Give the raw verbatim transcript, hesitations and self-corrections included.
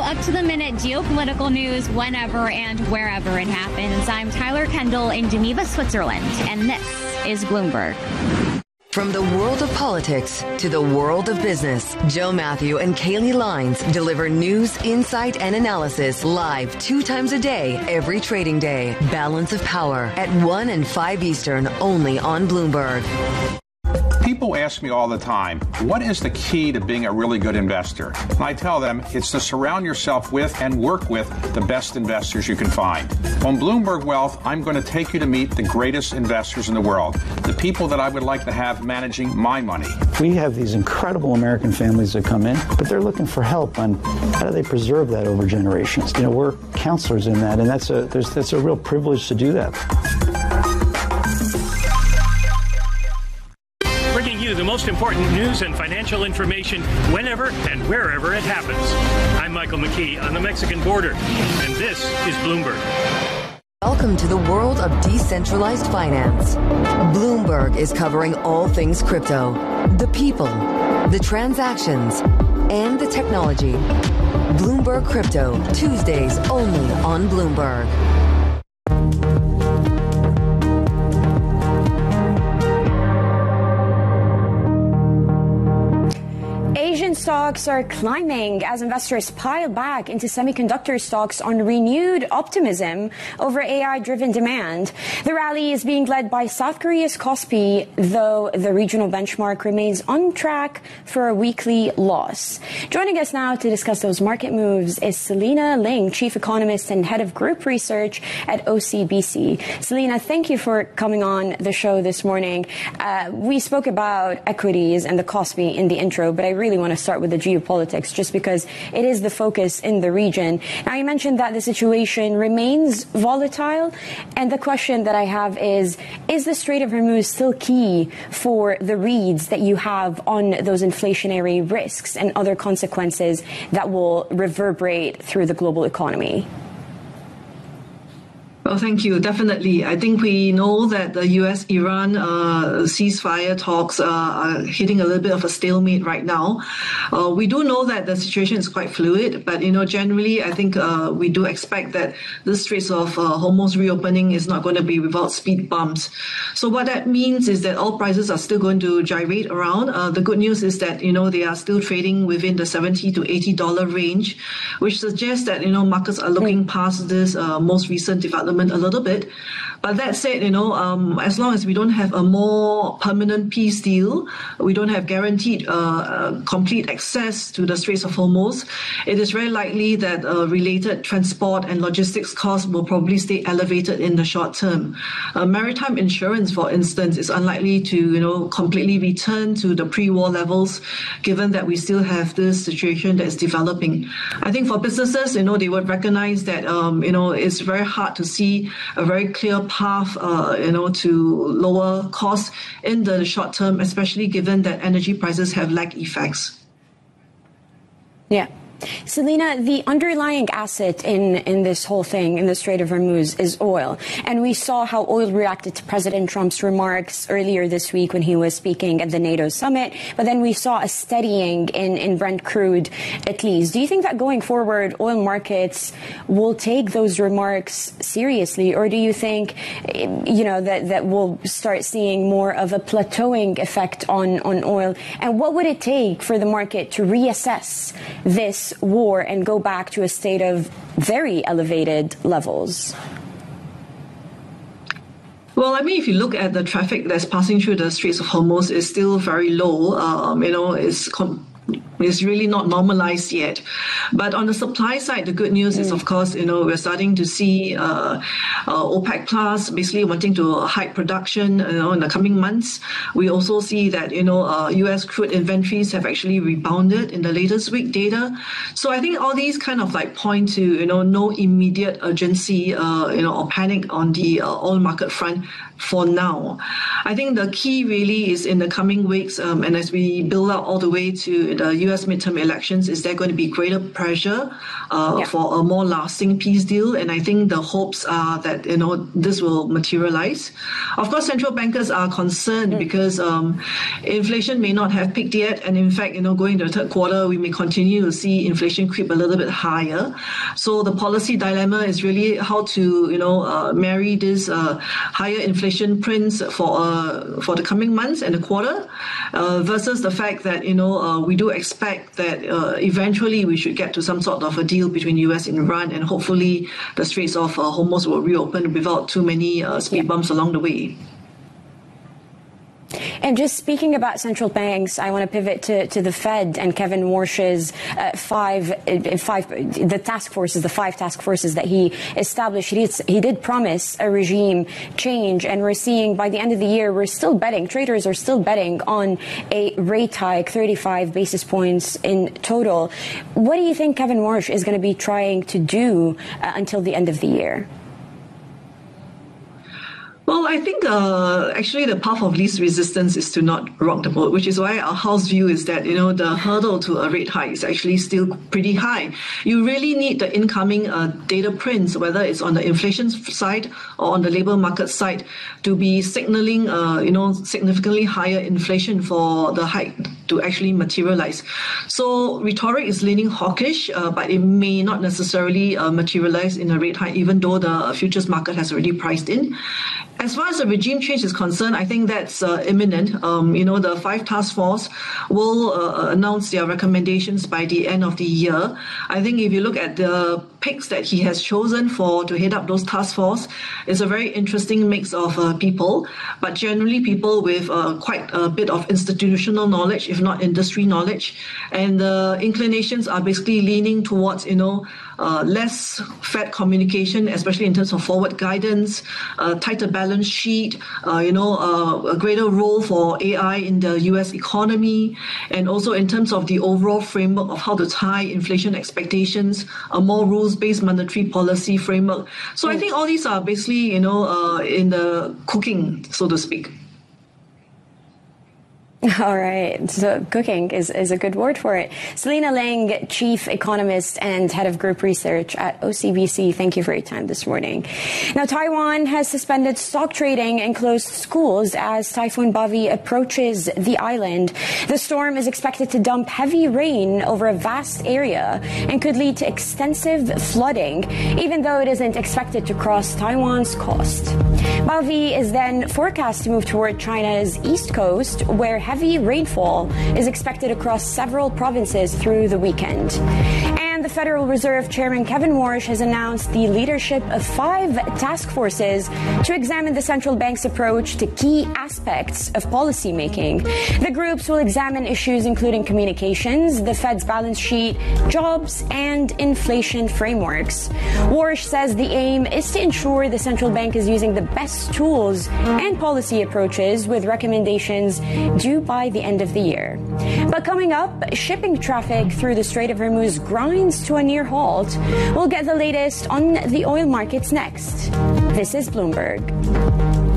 up-to-the-minute geopolitical news whenever and wherever it happens. I'm Tyler Kendall in Geneva, Switzerland, and this is Bloomberg. From the world of politics to the world of business, Joe Matthew and Kaylee Lines deliver news, insight, and analysis live two times a day, every trading day. Balance of Power at one and five Eastern, only on Bloomberg. People ask me all the time, what is the key to being a really good investor? And I tell them it's to surround yourself with and work with the best investors you can find. On Bloomberg Wealth, I'm going to take you to meet the greatest investors in the world, the people that I would like to have managing my money. We have these incredible American families that come in, but they're looking for help on how do they preserve that over generations. You know, we're counselors in that, and that's a there's that's a real privilege to do that. The most important news and financial information whenever and wherever it happens. I'm Michael McKee on the Mexican border, and this is Bloomberg. Welcome to the world of decentralized finance. Bloomberg is covering all things crypto, the people, the transactions, and the technology. Bloomberg Crypto, Tuesdays only on Bloomberg. Stocks are climbing as investors pile back into semiconductor stocks on renewed optimism over A I-driven demand. The rally is being led by South Korea's Kospi, though the regional benchmark remains on track for a weekly loss. Joining us now to discuss those market moves is Selena Ling, Chief Economist and Head of Group Research at O C B C. Selena, thank you for coming on the show this morning. Uh, we spoke about equities and the Kospi in the intro, but I really want to start with the geopolitics just because it is the focus in the region. Now, you mentioned that the situation remains volatile, and the question that I have is, is the Strait of Hormuz still key for the reads that you have on those inflationary risks and other consequences that will reverberate through the global economy? Well, thank you. Definitely. I think we know that the U S Iran uh, ceasefire talks uh, are hitting a little bit of a stalemate right now. Uh, we do know that the situation is quite fluid, but, you know, generally, I think uh, we do expect that the Straits of uh, Hormuz reopening is not going to be without speed bumps. So what that means is that oil prices are still going to gyrate around. Uh, the good news is that, you know, they are still trading within the seventy to eighty dollars range, which suggests that, you know, markets are looking past this uh, most recent development a little bit. But that said, you know, um, as long as we don't have a more permanent peace deal, we don't have guaranteed uh, uh, complete access to the Straits of Hormuz, it is very likely that uh, related transport and logistics costs will probably stay elevated in the short term. Uh, maritime insurance, for instance, is unlikely to, you know, completely return to the pre-war levels, given that we still have this situation that is developing. I think for businesses, you know, they would recognize that, um, you know, it's very hard to see a very clear path, uh, you know, to lower costs in the short term, especially given that energy prices have lag effects. Yeah. Selena, the underlying asset in, in this whole thing, in the Strait of Hormuz, is oil. And we saw how oil reacted to President Trump's remarks earlier this week when he was speaking at the NATO summit. But then we saw a steadying in, in Brent crude, at least. Do you think that going forward, oil markets will take those remarks seriously? Or do you think, you know, that, that we'll start seeing more of a plateauing effect on, on oil? And what would it take for the market to reassess this war and go back to a state of very elevated levels? Well, I mean, if you look at the traffic that's passing through the Straits of Hormuz, it's still very low. Um, you know, it's com- It's really not normalized yet. But on the supply side, the good news mm. is, of course, you know, we're starting to see uh, uh, OPEC Plus basically wanting to hike production, you know, in the coming months. We also see that, you know, uh, U S crude inventories have actually rebounded in the latest week data. So I think all these kind of like point to, you know, no immediate urgency, uh, you know, or panic on the uh, oil market front for now. I think the key really is in the coming weeks, um, and as we build out all the way to the U U S midterm elections, is there going to be greater pressure uh, yeah. for a more lasting peace deal? And I think the hopes are that, you know, this will materialize. Of course, central bankers are concerned mm. because um, inflation may not have peaked yet. And in fact, you know, going to the third quarter, we may continue to see inflation creep a little bit higher. So the policy dilemma is really how to, you know, uh, marry this uh, higher inflation prints for uh, for the coming months and the quarter uh, versus the fact that, you know, uh, we do expect that uh, eventually we should get to some sort of a deal between U S and Iran, and hopefully the Straits of uh, Hormuz will reopen without too many uh, speed bumps along the way. And just speaking about central banks, I want to pivot to, to the Fed and Kevin Warsh's uh, five, uh, five, the task forces, the five task forces that he established. He did, he did promise a regime change, and we're seeing by the end of the year, we're still betting, traders are still betting on a rate hike, thirty-five basis points in total. What do you think Kevin Warsh is going to be trying to do uh, until the end of the year? Well, I think uh, actually the path of least resistance is to not rock the boat, which is why our house view is that, you know, the hurdle to a rate hike is actually still pretty high. You really need the incoming uh, data prints, whether it's on the inflation side or on the labor market side, to be signaling, uh, you know, significantly higher inflation for the hike to actually materialize. So rhetoric is leaning hawkish, uh, but it may not necessarily uh, materialize in a rate hike, even though the futures market has already priced in. As far as the regime change is concerned, I think that's uh, imminent. Um, you know, the five task force will uh, announce their recommendations by the end of the year. I think if you look at the picks that he has chosen for to head up those task force, it's a very interesting mix of uh, people, but generally people with uh, quite a bit of institutional knowledge, if not industry knowledge. And the inclinations are basically leaning towards, you know, Uh, less Fed communication, especially in terms of forward guidance, uh, tighter balance sheet, uh, you know, uh, a greater role for A I in the U S economy, and also in terms of the overall framework of how to tie inflation expectations, a more rules-based monetary policy framework. So I think all these are basically, you know, uh, in the cooking, so to speak. All right. So cooking is, is a good word for it. Selena Lang, Chief Economist and Head of Group Research at O C B C, thank you for your time this morning. Now, Taiwan has suspended stock trading and closed schools as Typhoon Bavi approaches the island. The storm is expected to dump heavy rain over a vast area and could lead to extensive flooding, even though it isn't expected to cross Taiwan's coast. Bavi is then forecast to move toward China's east coast, where heavy rainfall is expected across several provinces through the weekend. And the Federal Reserve Chairman Kevin Warsh has announced the leadership of five task forces to examine the central bank's approach to key aspects of policymaking. The groups will examine issues including communications, the Fed's balance sheet, jobs, and inflation frameworks. Warsh says the aim is to ensure the central bank is using the best tools and policy approaches, with recommendations due by the end of the year. But coming up, shipping traffic through the Strait of Hormuz grinds to a near halt. We'll get the latest on the oil markets next. This is Bloomberg.